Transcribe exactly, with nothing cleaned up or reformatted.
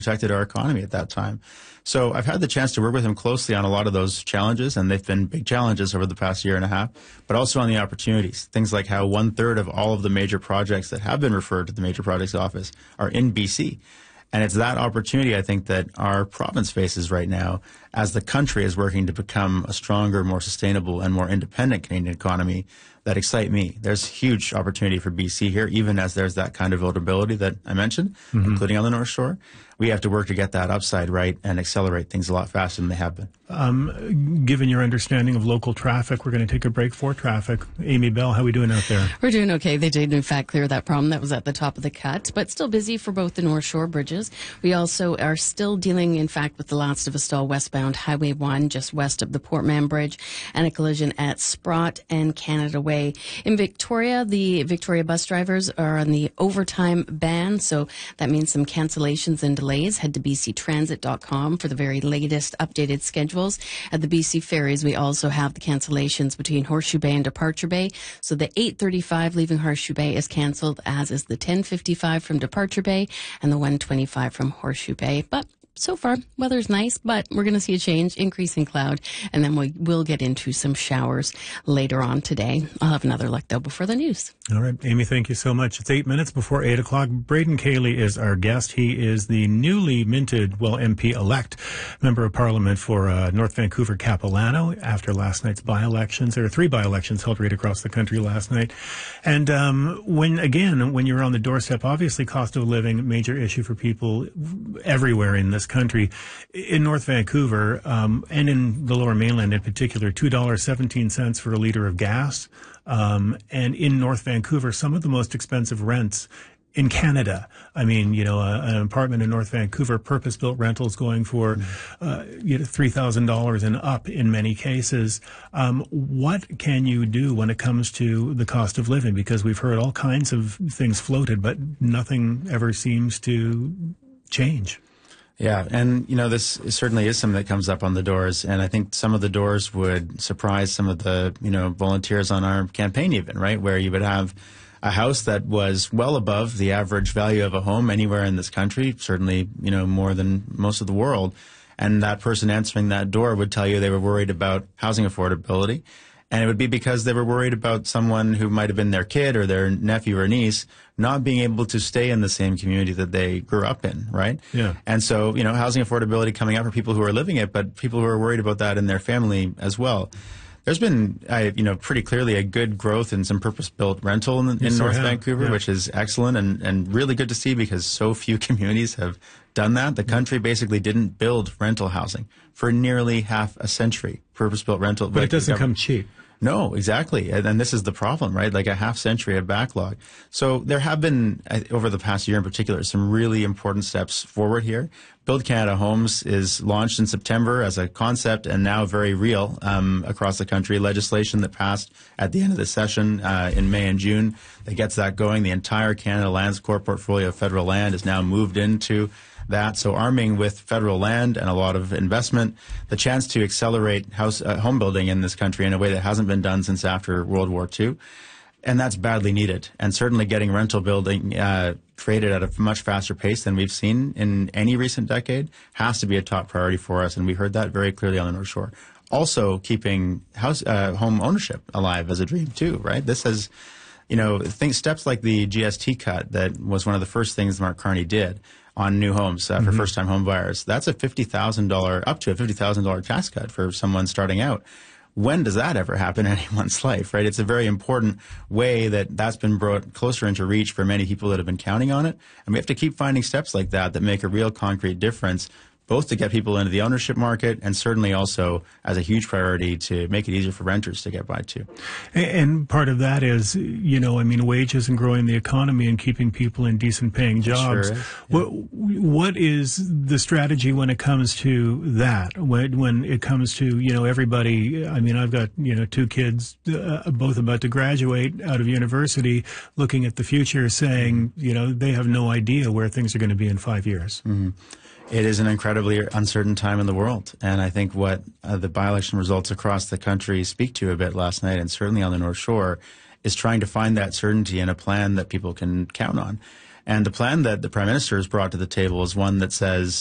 protected our economy at that time. So I've had the chance to work with him closely on a lot of those challenges, and they've been big challenges over the past year and a half, but also on the opportunities. Things like how one-third of all of the major projects that have been referred to the Major Projects Office are in B C. And it's that opportunity, I think, that our province faces right now as the country is working to become a stronger, more sustainable, and more independent Canadian economy that excite me. There's huge opportunity for B C here, even as there's that kind of vulnerability that I mentioned, mm-hmm. including on the North Shore. We have to work to get that upside right and accelerate things a lot faster than they have been. Um, given your understanding of local traffic, we're going to take a break for traffic. Amy Bell, how are we doing out there? We're doing okay. They did, in fact, clear that problem that was at the top of the cut, but still busy for both the North Shore bridges. We also are still dealing, in fact, with the last of a stall westbound Highway one, just west of the Portman Bridge, and a collision at Sprott and Canada Way. In Victoria, the Victoria bus drivers are on the overtime ban, so that means some cancellations and delays. Head to b c transit dot com for the very latest updated schedules. At the B C Ferries, we also have the cancellations between Horseshoe Bay and Departure Bay. So the eight thirty-five leaving Horseshoe Bay is canceled, as is the ten fifty-five from Departure Bay and the one twenty-five from Horseshoe Bay. But so far, weather's nice, but we're going to see a change, increasing cloud, and then we will get into some showers later on today. I'll have another look, though, before the news. All right, Amy, thank you so much. It's eight minutes before eight o'clock. Braden Cayley is our guest. He is the newly minted, well, M P-elect Member of Parliament for uh, North Vancouver Capilano after last night's by-elections. There are three by-elections held right across the country last night. And um, when, again, when you're on the doorstep, obviously cost of living, major issue for people everywhere in this country. In North Vancouver, um, and in the Lower Mainland in particular, two dollars and seventeen cents for a litre of gas. Um, and in North Vancouver, some of the most expensive rents in Canada. I mean, you know, a, an apartment in North Vancouver, purpose-built rentals going for uh, you know, three thousand dollars and up in many cases. Um, what can you do when it comes to the cost of living? Because we've heard all kinds of things floated, but nothing ever seems to change. Yeah, and, you know, this certainly is something that comes up on the doors, and I think some of the doors would surprise some of the, you know, volunteers on our campaign even, right, where you would have a house that was well above the average value of a home anywhere in this country, certainly, you know, more than most of the world, and that person answering that door would tell you they were worried about housing affordability. And it would be because they were worried about someone who might have been their kid or their nephew or niece not being able to stay in the same community that they grew up in, right? Yeah. And so, you know, housing affordability coming up for people who are living it, but people who are worried about that in their family as well. There's been, uh, you know, pretty clearly a good growth in some purpose-built rental in, in yes, North have. Vancouver, yeah. which is excellent and, and really good to see because so few communities have done that. The country basically didn't build rental housing for nearly half a century, purpose-built rental. But it doesn't come cheap. No, exactly. And, and this is the problem, right? Like a half century of backlog. So there have been, uh, over the past year in particular, some really important steps forward here. Build Canada Homes is launched in September as a concept and now very real um, across the country. Legislation that passed at the end of the session uh, in May and June that gets that going. The entire Canada Lands Corp portfolio of federal land is now moved into that. So arming with federal land and a lot of investment, the chance to accelerate house uh, home building in this country in a way that hasn't been done since after World War Two. And that's badly needed. And certainly getting rental building uh, created at a much faster pace than we've seen in any recent decade has to be a top priority for us. And we heard that very clearly on the North Shore. Also keeping house uh, home ownership alive as a dream too, right? This has, you know, things, steps like the G S T cut that was one of the first things Mark Carney did on new homes uh, for mm-hmm. first-time home buyers. That's a fifty thousand dollars, up to a fifty thousand dollars tax cut for someone starting out. When does that ever happen in anyone's life, right? It's a very important way that that's been brought closer into reach for many people that have been counting on it. And we have to keep finding steps like that that make a real concrete difference, both to get people into the ownership market and certainly also as a huge priority to make it easier for renters to get by too. And part of that is, you know, I mean, wages and growing the economy and keeping people in decent paying jobs. Sure is, yeah. What, what is the strategy when it comes to that? When, when it comes to, you know, everybody, I mean, I've got, you know, two kids, uh, both about to graduate out of university, looking at the future saying, you know, they have no idea where things are going to be in five years. Mm-hmm. It is an incredibly uncertain time in the world. And I think what uh, the by-election results across the country speak to a bit last night, and certainly on the North Shore, is trying to find that certainty in a plan that people can count on. And the plan that the Prime Minister has brought to the table is one that says